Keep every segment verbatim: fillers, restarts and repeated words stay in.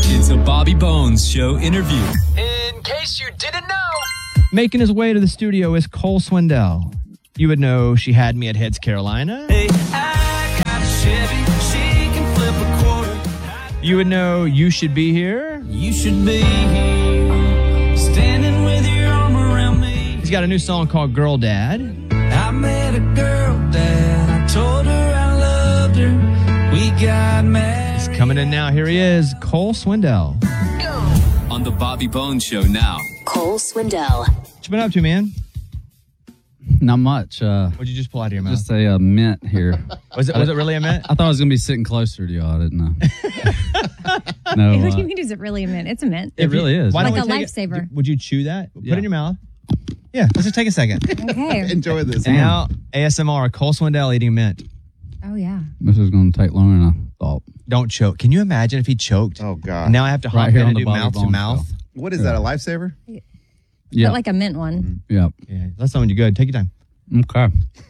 It's a Bobby Bones Show interview. In case you didn't know. Making his way to the studio is Cole Swindell. You would know She Had Me at Hits Carolina. Hey, I got a Chevy, she can flip a quarter. You would know You Should Be Here. You should be here, standing with your arm around me. He's got a new song called Girl Dad. I met a girl, Dad. I told her I loved her. We got mad. He's coming in now. Here he is, Cole Swindell. On the Bobby Bones Show now. Cole Swindell. What you been up to, man? Not much. Uh, What'd you just pull out of your mouth? just a uh, mint here. Was it was it really a mint? I thought I was going to be sitting closer to y'all. I didn't know. no, What do uh, you mean, is it really a mint? It's a mint. it really is. Why don't Like we a take it- lifesaver. Would you chew that? Put Yeah. it in your mouth. Yeah, let's just take a second. Okay. Enjoy this. And now, A S M R, Cole Swindell eating mint. Oh, yeah. This is going to take longer than I thought. Don't choke. Can you imagine if he choked? Oh, God. And now I have to hop Right here in on and the do Bobby mouth to Bones mouth. Show. What is that, a lifesaver? Yeah. But like a mint one. Yeah. Yeah, that's something you good. Take your time. Okay.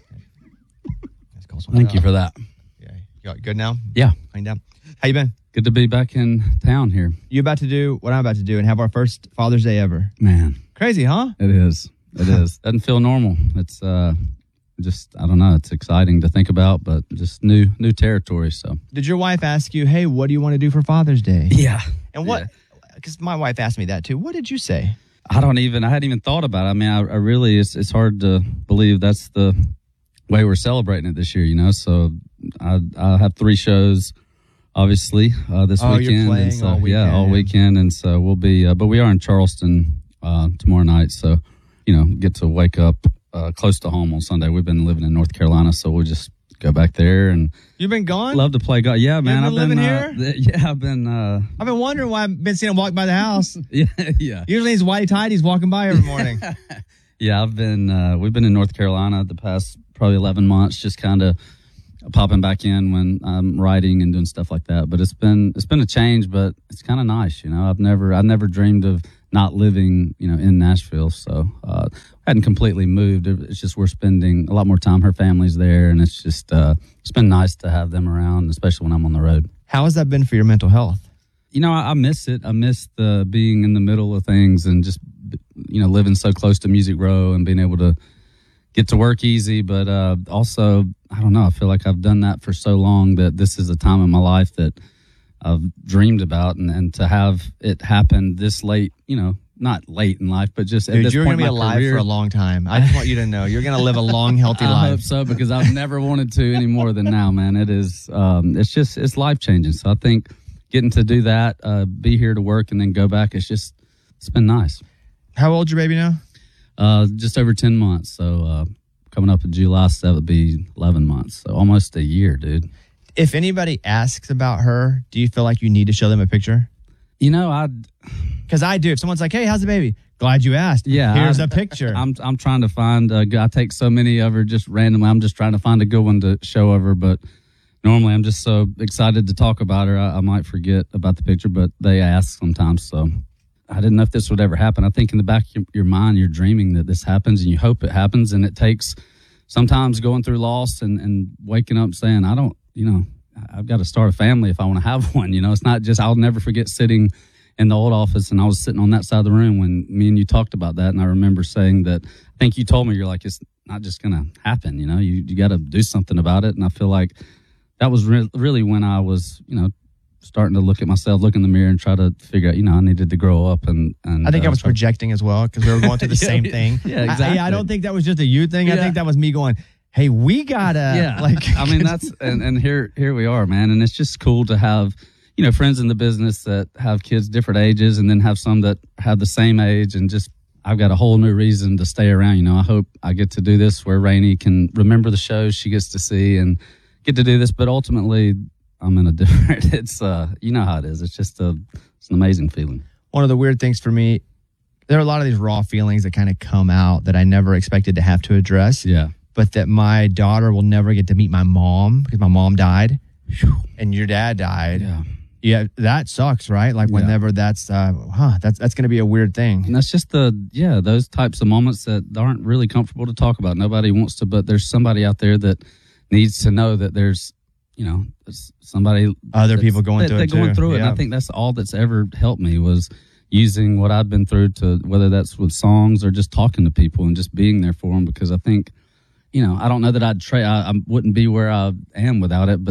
That's Cole Swindell. Thank you for that. Yeah, you got good now? Yeah. Laying down. How you been? Good to be back in town here. You about to do what I'm about to do and have our first Father's Day ever. Man, Crazy, huh? it is. It is. Doesn't feel normal. It's uh, just, I don't know. It's exciting to think about, but just new new territory. So. Did your wife ask you, hey, what do you want to do for Father's Day? Yeah. And what, because my wife asked me that too. What did you say? I don't even, I hadn't even thought about it. I mean, I, I really, it's, it's hard to believe that's the way we're celebrating it this year, you know? So I, I have three shows, obviously, uh, this Oh, you're weekend. playing and so, all Yeah, all weekend. weekend. And so we'll be, uh, but we are in Charleston uh, tomorrow night. So, you know, get to wake up uh, close to home on Sunday. We've been living in North Carolina, so we'll just go back there and You've been gone? love to play golf. Yeah, man. been I've been living uh, th- Yeah, I've been, uh, I've been wondering why I've been seeing him walk by the house. yeah, yeah. Usually he's whitey tighties walking by every morning. Yeah, I've been. Uh, we've been in North Carolina the past probably eleven months, just kind of popping back in when I'm writing and doing stuff like that. But it's been it's been a change, but it's kind of nice, you know. I've never I never dreamed of not living, you know, in Nashville. So uh, I hadn't completely moved. It's just we're spending a lot more time. Her family's there, and it's just uh, it's been nice to have them around, especially when I'm on the road. How has that been for your mental health? You know, I, I miss it. I miss the being in the middle of things and just, you know, living so close to Music Row and being able to get to work easy. But uh, also, I don't know, I feel like I've done that for so long that this is a time in my life that I've dreamed about. And, and to have it happen this late, you know, not late in life, but just at Dude, this you're point going to in be my alive career, for a long time. I just want you to know you're going to live a long, healthy I life. hope so, because I've never wanted to any more than now, man. It is, um, it's just, it's life changing. So I think getting to do that, uh, be here to work and then go back, it's just, it's been nice. How old's your baby now? Uh, just over ten months. So, uh, coming up in July seventh would be eleven months. So almost a year, dude. If anybody asks about her, do you feel like you need to show them a picture? You know, I, Because I do. If someone's like, hey, how's the baby? Glad you asked. Yeah, Here's I- a picture. I'm, I'm trying to find, uh, I take so many of her just randomly. I'm just trying to find a good one to show of her, but normally I'm just so excited to talk about her. I, I might forget about the picture, but they ask sometimes. So I didn't know if this would ever happen. I think in the back of your, your mind, you're dreaming that this happens and you hope it happens. And it takes sometimes going through loss and, and waking up saying, I don't, you know, I've got to start a family if I want to have one. You know, it's not just, I'll never forget sitting in the old office and I was sitting on that side of the room when me and you talked about that. And I remember saying that, I think you told me, you're like, it's not just going to happen. You know, you, you got to do something about it. And I feel like that was re- really when I was, you know, starting to look at myself, look in the mirror and try to figure out, you know, I needed to grow up. And, and I think uh, I was start- projecting as well because we were going through the Yeah, same yeah, thing. yeah, I- exactly. I, I don't think that was just a you thing. I Yeah. think that was me going, hey, we gotta. yeah, Like, I mean, that's, and, and here, here we are, man. And it's just cool to have, you know, friends in the business that have kids different ages and then have some that have the same age and just, I've got a whole new reason to stay around. You know, I hope I get to do this where Rainey can remember the shows she gets to see and get to do this. But ultimately, I'm in a different, it's, uh, you know how it is. It's just a, it's an amazing feeling. one of the weird things for me, there are a lot of these raw feelings that kind of come out that I never expected to have to address. Yeah. But that my daughter will never get to meet my mom because my mom died and your dad died. Yeah. Yeah, that sucks, right? Like Yeah. whenever that's, uh, huh, that's that's going to be a weird thing. And that's just the, yeah, those types of moments that aren't really comfortable to talk about. Nobody wants to, but there's somebody out there that needs to know that there's you know, s- somebody Other that's- people going that- through that it going too. through it. And Yeah. I think that's all that's ever helped me was using what I've been through to, whether that's with songs or just talking to people and just being there for them. Because I think, you know, I don't know that I'd trade. I, I wouldn't be where I am without it, but